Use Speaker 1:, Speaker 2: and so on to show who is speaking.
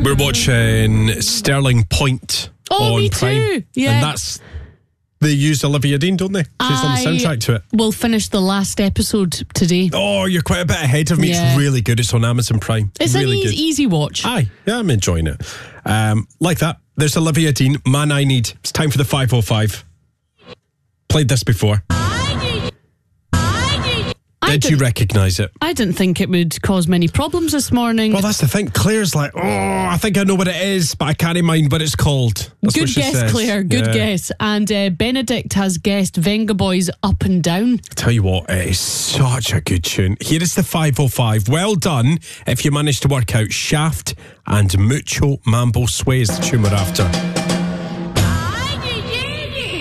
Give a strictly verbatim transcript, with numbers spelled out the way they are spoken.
Speaker 1: We're watching Sterling Point
Speaker 2: Oh,
Speaker 1: on
Speaker 2: me
Speaker 1: Prime.
Speaker 2: too. Yeah.
Speaker 1: And that's, they use Olivia Dean, don't they? She's on the soundtrack to it.
Speaker 2: We'll finish the last episode today.
Speaker 1: Oh, you're quite a bit ahead of me.
Speaker 2: Yeah.
Speaker 1: It's really good. It's on Amazon Prime.
Speaker 2: It's
Speaker 1: really
Speaker 2: an easy,
Speaker 1: good.
Speaker 2: easy watch.
Speaker 1: Aye, yeah, I'm enjoying it. Um, like that. There's Olivia Dean, Man I Need. It's time for the five oh five. Played this before.
Speaker 2: I
Speaker 1: Did you recognise it?
Speaker 2: I didn't think it would cause many problems this morning.
Speaker 1: Well, that's the thing. Claire's like, oh, I think I know what it is, but I can't mind what it's called. That's
Speaker 2: Good
Speaker 1: what she
Speaker 2: guess,
Speaker 1: says.
Speaker 2: Claire. Good
Speaker 1: Yeah.
Speaker 2: guess. And uh, Benedict has guessed Venga Boys Up and Down.
Speaker 1: Tell you what, it is such a good tune. Here is the five oh five. Well done if you managed to work out Shaft and Mucho Mambo Sway is the tune we're after.